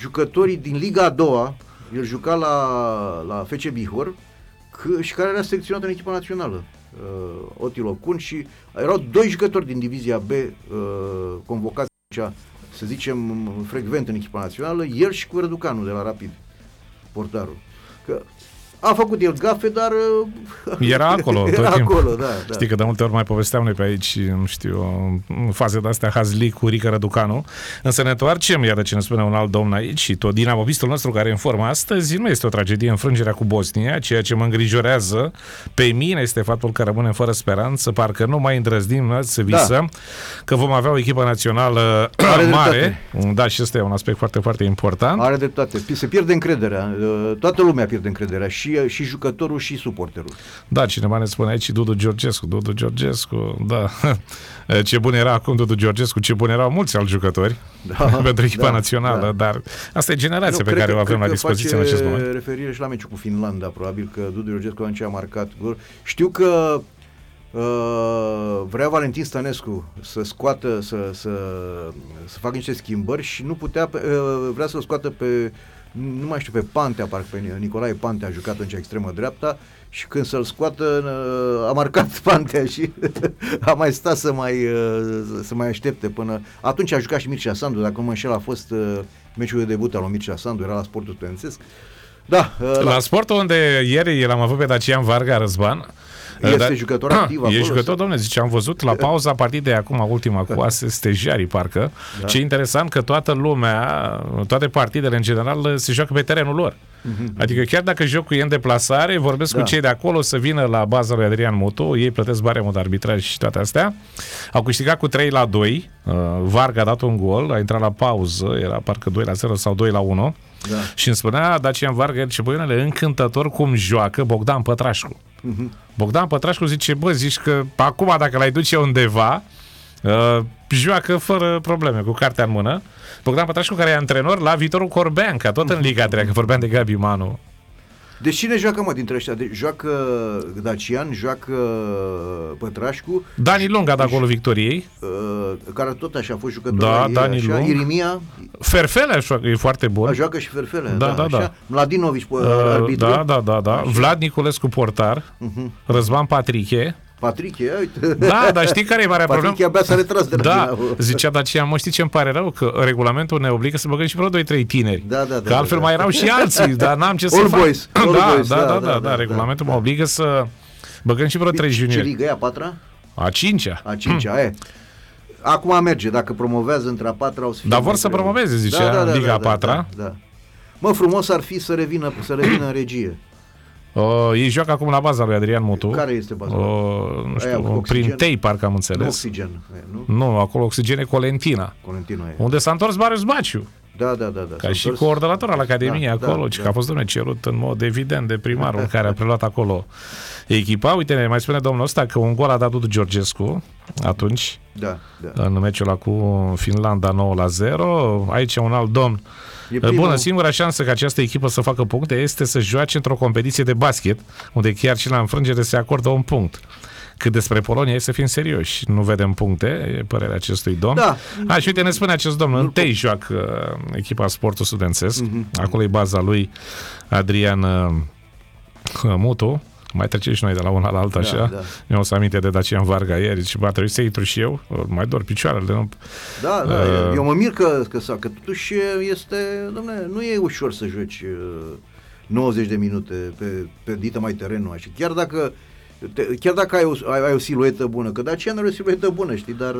jucătorii din Liga a doua, el juca la FC Bihor și care era selecționat în echipa națională. Otilo Cun și erau 2 jucători din divizia B convocați, să zicem, frecvent în echipa națională, el și cu Răducanu de la Rapid, portarul. Că a făcut el gafe, dar era acolo. Era acolo, da. Știi că de multe ori mai povesteam noi pe aici, nu știu, în faze de-astea hazli cu Rică Răducanu. Însă ne întoarcem, iar ce ne spune un alt domn aici, și tot dinamovistul nostru care e în formă astăzi, nu este o tragedie înfrângerea cu Bosnia, ceea ce mă îngrijorează pe mine este faptul că rămânem fără speranță, parcă nu mai îndrăznim să visăm că vom avea o echipă națională mare. Da, și ăsta e un aspect foarte, foarte important. Are dreptate. Se pierde încrederea. Toată lumea pierde încrederea. Și jucătorul și suporterul. Da, cineva ne spune aici Dudu Georgescu, da. Ce bun era acum Dudu Georgescu, ce bun erau mulți alți jucători pentru echipa națională, dar asta e generația pe care o avem la dispoziție în acest moment. Referire și la meciul cu Finlanda, probabil că Dudu Georgescu atunci a marcat gol. Știu că vrea Valentin Stănescu să scoată, să facă niște schimbări și nu putea, vrea să-l scoată pe, nu mai știu, pe Pantea, parcă pe Nicolae Pantea a jucat atunci extremă dreapta și când să-l scoată a marcat Pantea și a mai stat să mai aștepte până... Atunci a jucat și Mircea Sandu, dacă nu mă înșel, a fost meciul de debut al lui Mircea Sandu, era la Sportul Studențesc. Da, la Sportul, unde ieri l-am avut pe Dacian Varga, Răzvan. Este jucător activ acolo. E jucător, dom'le, zice, am văzut la pauza partidei acum, ultima cu AS Stejarii, parcă. Da. Ce interesant că toată lumea, toate partidele în general se joacă pe terenul lor. Adică chiar dacă joc cu ei în deplasare, vorbesc cu cei de acolo să vină la baza lui Adrian Mutu, ei plătesc baremul de arbitraj și toate astea. Au câștigat cu 3-2, Varga a dat un gol, a intrat la pauză, era parcă 2-0 sau 2-1. Da. Și îmi spunea Dacian Varga, ce băiunele, încântător cum joacă Bogdan Pătrașcu. Bogdan Pătrașcu zice, zici că acum dacă l-ai duce undeva, joacă fără probleme, cu cartea în mână. Bogdan Pătrașcu, care e antrenor la Viitorul Corbeanca, tot în Liga 3, că vorbeam de Gabi Manu. Deci cine joacă, mă, dintre ăștia? Joacă Dacian, joacă Pătrașcu. Dani Lung a dat golul victoriei. Care tot așa a fost jucător. Da, Dani Lung. Irimia. Ferfele e foarte bun. Joacă și Ferfele. Da. Mladinovici, arbitru. Da. Vlad Niculescu, portar. Răzvan Patriche. Uite. Da, dar știi care e marea problemă? Patriche abia s-a retras de la Da, zicea Dacian, știi ce îmi pare rău? Că regulamentul ne obligă să băgăm și vreo 2-3 tineri. Că altfel mai erau și alții, dar n-am ce să fac. Da, regulamentul mă obligă să băgăm și vreo 3 juniori. Ce ligă e, a 4-a? A 5-a. A 5-a, e. Acum merge, dacă promovează între a 4-a o să fie. Dar vor să promoveze, zicea, Liga a 4-a. Da. Mă, frumos ar fi să revină în regie. Ei joacă acum la baza lui Adrian Mutu. Care este baza? Nu știu, prin Tei, parcă am înțeles. Oxigen, nu, acolo Oxigen e Colentina. Unde s-a întors Marius Baciu. Da. Ca și coordonator al Academiei acolo, că a fost, dom'le, cerut în mod evident de primarul care a preluat acolo echipa. Uite, ne mai spune domnul ăsta că un gol a dat Dudu Georgescu atunci, în meciul ăla cu Finlanda 9-0. Aici un alt domn. Bună, singura șansă ca această echipă să facă puncte este să joace într-o competiție de basket, unde chiar și la înfrângere se acordă un punct. Cât despre Polonia, e să fim serioși. Nu vedem puncte, e părerea acestui domn. Și uite, ne spune acest domn, întâi joacă echipa Sportul Studențesc, acolo e baza lui Adrian Mutu. Mai trecem și noi de la una la alta, așa. Mi-am să aminte de Dacian Varga ieri, și trebuie să intru și eu, mai dor picioarele. Nu? Da, eu mă mir că totuși este, dom'le, nu e ușor să joci 90 de minute pe dită mai terenul, așa. Chiar dacă ai o siluetă bună, că Dacian are o siluetă bună, știi, dar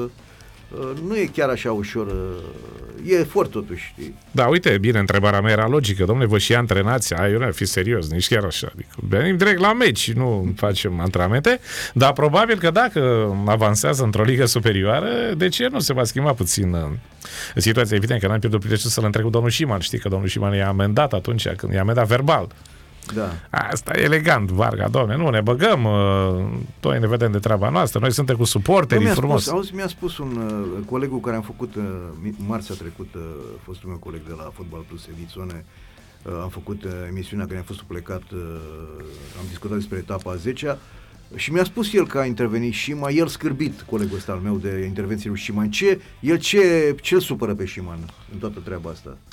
nu e chiar așa ușor, e efort totuși, știi? Da, uite, bine, întrebarea mea era logică, dom'le, vă și antrenați, fi serios, nici chiar așa, adică venim direct la meci, nu facem antrenamente, dar probabil că dacă avansează într-o ligă superioară, de ce nu se va schimba puțin situația? Evident că n-am pierdut prilejul să-l întreb cu domnul Șiman, știi că domnul Șiman i-a amendat atunci, când i-a amendat verbal. Da. Asta e elegant, Varga, domne, nu ne băgăm, noi ne vedem de treaba noastră, noi suntem cu suporterii frumos. Mi-a spus un colegul care am făcut marțea trecută, fostul meu coleg de la Fotbal Plus Edițiune, am făcut emisiunea care am fost plecat, am discutat despre etapa a 10-a și mi-a spus el că a intervenit Șiman, el scârbit, colegul ăsta al meu de intervenție lui Șiman. Ce îl supără pe Șiman în toată treaba asta?